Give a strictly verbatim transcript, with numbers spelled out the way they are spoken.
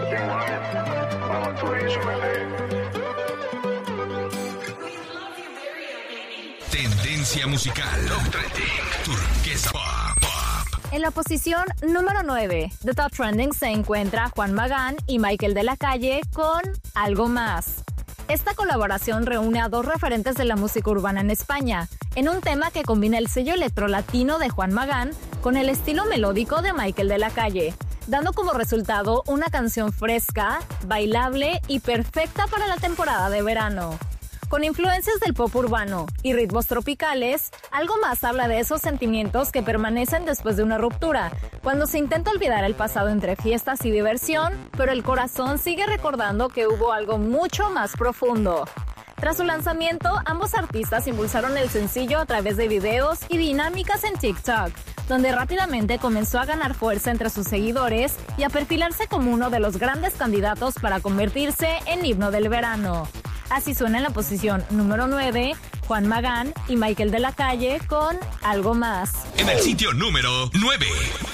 Tendencia musical. Top Trending. Turquesa Pop. Pop. En la posición número nueve de Top Trending se encuentra Juan Magán y Michael de la Calle con Algo Más. Esta colaboración reúne a dos referentes de la música urbana en España, en un tema que combina el sello electrolatino de Juan Magán con el estilo melódico de Michael de la Calle, dando como resultado una canción fresca, bailable y perfecta para la temporada de verano. Con influencias del pop urbano y ritmos tropicales, Algo Más habla de esos sentimientos que permanecen después de una ruptura, cuando se intenta olvidar el pasado entre fiestas y diversión, pero el corazón sigue recordando que hubo algo mucho más profundo. Tras su lanzamiento, ambos artistas impulsaron el sencillo a través de videos y dinámicas en TikTok, donde rápidamente comenzó a ganar fuerza entre sus seguidores y a perfilarse como uno de los grandes candidatos para convertirse en himno del verano. Así suena en la posición número nueve, Juan Magán y Michael de la Calle con Algo Más. En el sitio número nueve.